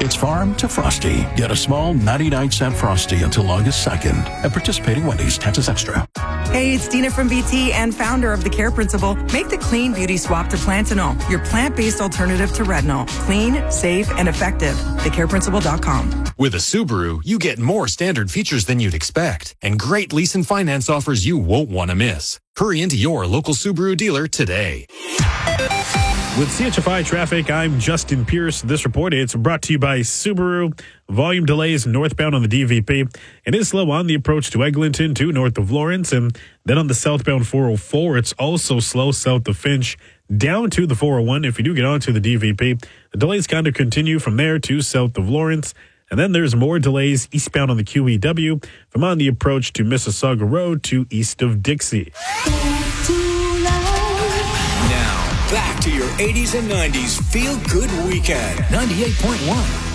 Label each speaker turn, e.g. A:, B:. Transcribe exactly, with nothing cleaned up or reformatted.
A: It's farm to frosty. Get a small ninety-nine cent Frosty until August second at participating Wendy's. Taxes extra.
B: Hey, it's Dina from B T and founder of The Care Principle. Make the clean beauty swap to Plantanol, your plant-based alternative to retinol. Clean, safe, and effective. the care principle dot com.
C: With a Subaru, you get more standard features than you'd expect and great lease and finance offers you won't want to miss. Hurry into your local Subaru dealer today.
D: With C H F I Traffic, I'm Justin Pierce. This report is brought to you by Subaru. Volume delays northbound on the D V P. It is slow on the approach to Eglinton to north of Lawrence. And then on the southbound four oh four, it's also slow south of Finch down to the four oh one. If you do get onto the D V P, the delays kind of continue from there to south of Lawrence. And then there's more delays eastbound on the Q E W from on the approach to Mississauga Road to east of Dixie.
E: Now, back to your eighties and nineties Feel Good Weekend. ninety-eight point one